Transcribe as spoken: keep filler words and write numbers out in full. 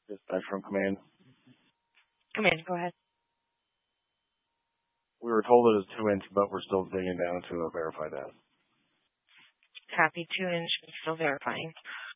Dispatch from command. Command, go ahead. We were told it was two inch, but we're still digging down to uh, verify that. Copy, two inch, still verifying.